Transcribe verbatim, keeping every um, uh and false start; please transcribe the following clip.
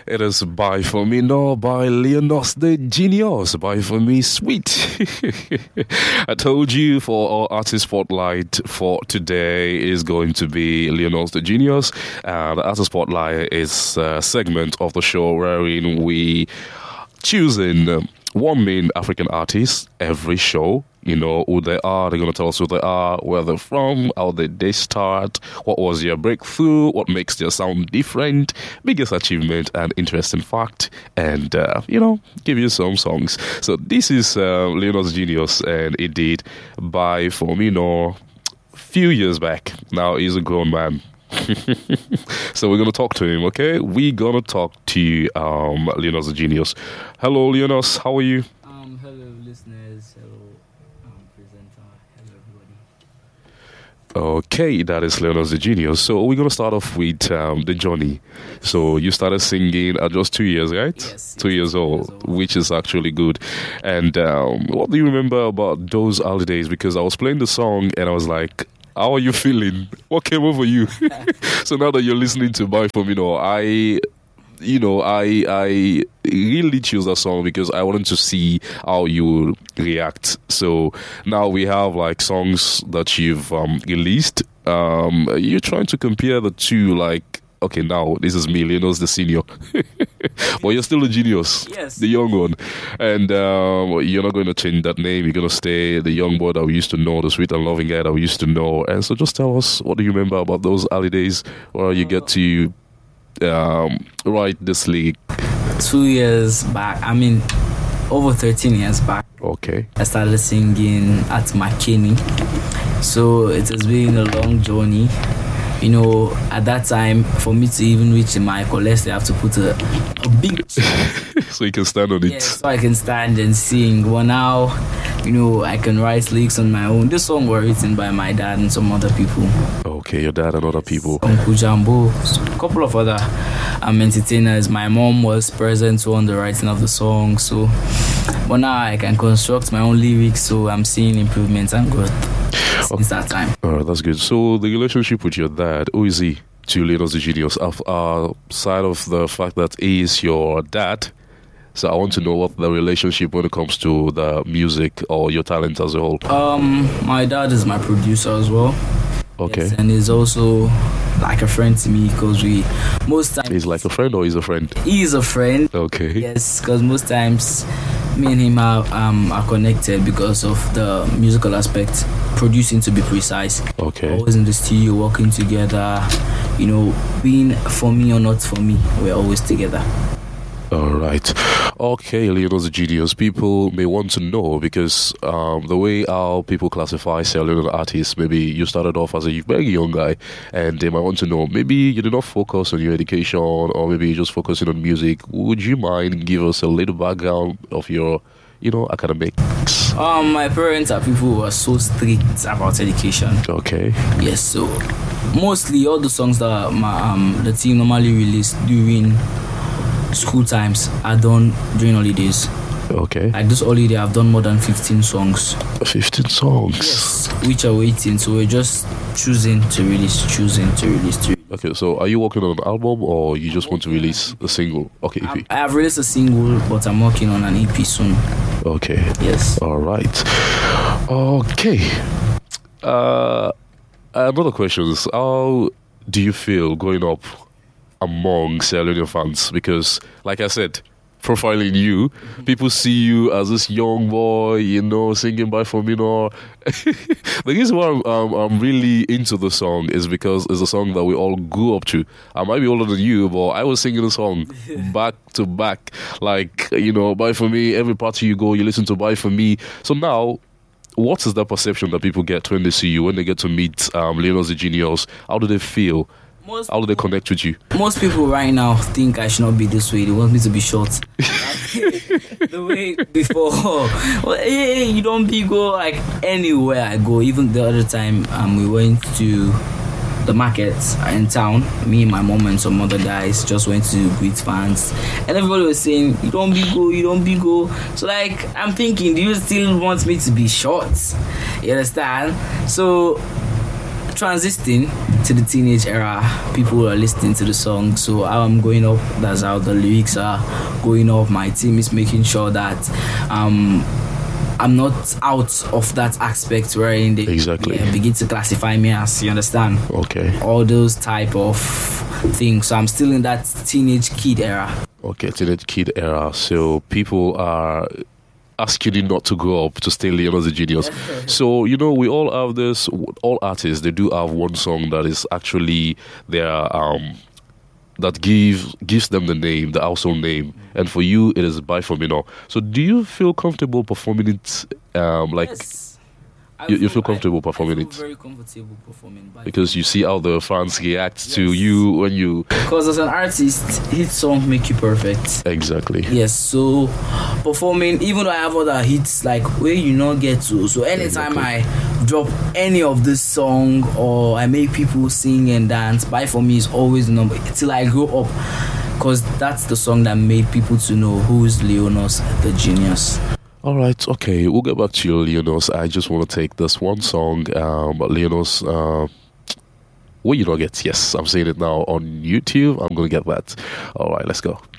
It is Bye For Me No by Leonos the Genius. Bye For Me Sweet. I told you for our artist spotlight for today is going to be Leonos the Genius. Uh, the artist spotlight is a segment of the show wherein we choose in one main African artist every show. You know who they are, they're going to tell us who they are, where they're from, how did they start, what was their breakthrough, what makes their sound different, biggest achievement and interesting fact, and, uh, you know, give you some songs. So this is uh, Leonos Genius, and it did Bye For Me No a few years back. Now he's a grown man. So we're going to talk to him, okay? We're going to talk to um, Leonos the Genius. Hello, Leonos, how are you? Um, hello, listeners. Hello. Okay, that is Leonos the Genius. So we're going to start off with um, the journey. So you started singing at just two years, right? Yes. Two yes, years, two old, years old, which is actually good. And um, what do you remember about those holidays? Because I was playing the song and I was like, how are you feeling? What came over you? So now that you're listening to Bye For Me No, I... You know, I I really chose that song because I wanted to see how you would react. So now we have like songs that you've um, released. Um, you're trying to compare the two, like, okay, now this is me, Leonos the senior, but you're still a genius, yes, the young one, and um, you're not going to change that name. You're going to stay the young boy that we used to know, the sweet and loving guy that we used to know. And so, just tell us, what do you remember about those holidays where you get to um write this league? Two years back, I mean over thirteen years back, Okay, I started singing at McKinney. So it has been a long journey. You know, at that time, for me to even reach the mic, or less, I have to put a, a big so you can stand on it. yeah, so I can stand and sing. Well, now, you know, I can write lyrics on my own. This song was written by my dad and some other people. Okay, your dad and other people. Uncle Jambo, a couple of other um, entertainers. My mom was present on the writing of the song. So, but now I can construct my own lyrics. So I'm seeing improvements and growth since that time. All right, that's good. So the relationship with your dad, who is he to Leonos the Genius? Aside of the fact that he is your dad, so I want to know what the relationship when it comes to the music or your talent as a whole. Um, my dad is my producer as well. Okay. Yes, and he's also like a friend to me because we most times He's like a friend or he's a friend? he is a friend. Okay. Yes, because most times me and him are um are connected because of the musical aspect, producing to be precise. Okay. Always in the studio, working together. You know, being for me or not for me, we're always together. All right. Okay, Leonos the Genius. People may want to know because um, the way how people classify cellular artists, maybe you started off as a very young guy and they might want to know, maybe you did not focus on your education or maybe you're just focusing on music. Would you mind give us a little background of your, you know, academics? Um, my parents are people who are so strict about education. Okay. Yes, so mostly all the songs that my um the team normally release during school times are done during holidays. Okay. Like this holiday, I've done more than fifteen songs. fifteen songs. Yes, which are waiting. So we're just choosing to release, choosing to release. To release. Okay, so are you working on an album or you just want to release a single? Okay, E P. I have released a single, but I'm working on an E P soon. Okay. Yes. All right. Okay. Uh, another question is, how do you feel growing up among Sierra Leone fans? Because, like I said, profiling you, people see you as this young boy, you know, singing Bye For Me No. The reason why I'm, um, I'm really into the song is because it's a song that we all grew up to. I might be older than you, but I was singing the song back to back. Like, you know, Bye For Me, every party you go, you listen to Bye For Me. So now, what is the perception that people get when they see you, when they get to meet um, Leonos the Genius? How do they feel? Most How do they connect with you? Most people right now think I should not be this way. They want me to be short. The way before, well, hey, you don't be go like anywhere I go. Even the other time, um, we went to the market in town. Me and my mom and some other guys just went to greet fans, and everybody was saying, "You don't be go, you don't be go." So like, I'm thinking, do you still want me to be short? You understand? So transiting to the teenage era. People are listening to the song, so I'm going up. That's how the lyrics are going up. My team is making sure that um I'm not out of that aspect where in the Exactly. yeah, begin to classify me as, you understand? Okay. All those type of things. So I'm still in that teenage kid era. Okay, teenage kid era. So people are asking you not to grow up, to stay Leonos the Genius. So, you know, we all have this, all artists, they do have one song that is actually their, um, that gives gives them the name, the household name. And for you, it is Bye For Me Now. So do you feel comfortable performing it, um, like... Yes. You, you feel comfortable I, performing I feel it? very comfortable performing. Because you see how the fans react yes. to you when you... Because as an artist, hit song make you perfect. Exactly. Yes, so performing, even though I have other hits, like where you not get to. So anytime exactly. I drop any of this song or I make people sing and dance, Bye For Me is always the number till I grow up. Because that's the song that made people to know who's Leonos the Genius. All right, okay, we'll get back to you, Leonos. I just want to take this one song, um, Leonos, uh, Will You Not Get, yes, I'm saying it now on YouTube, I'm going to get that. All right, let's go.